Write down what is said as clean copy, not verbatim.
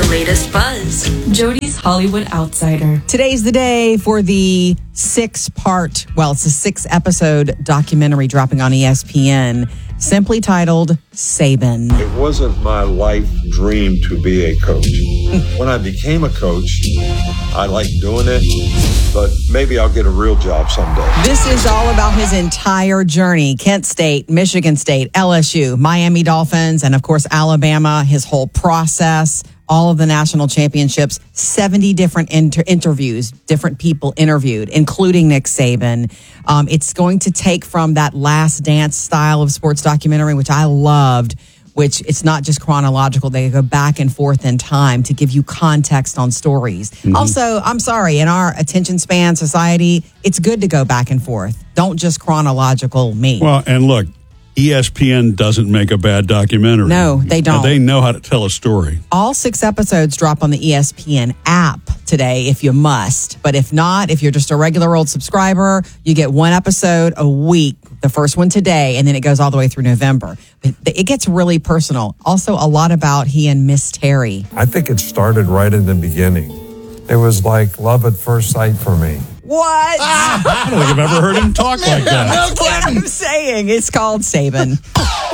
latest buzz. Jody's Hollywood Outsider. Today's the day for the it's a 6-episode documentary dropping on ESPN, simply titled Saban. It wasn't my life dream to be a coach. When I became a coach, I liked doing it, but maybe I'll get a real job someday. This is all about his entire journey. Kent State, Michigan State, LSU, Miami Dolphins, and of course, Alabama, his whole process, all of the national championships, 70 different interviews, different people interviewed, including Nick Saban. It's going to take from that Last Dance style of sports documentary, which I loved, which it's not just chronological. They go back and forth in time to give you context on stories. Mm-hmm. Also, I'm sorry, in our attention span society, it's good to go back and forth. Don't just chronological me. Well, and look, ESPN doesn't make a bad documentary. No, they don't. They know how to tell a story. All 6 episodes drop on the ESPN app today if you must. But if not, if you're just a regular old subscriber, you get 1 episode a week, the first one today, and then it goes all the way through November. But it gets really personal. Also, a lot about he and Miss Terry. I think it started right in the beginning. It was like love at first sight for me. What? I don't think I've ever heard him talk like that. That's what I'm saying. It's called Saban.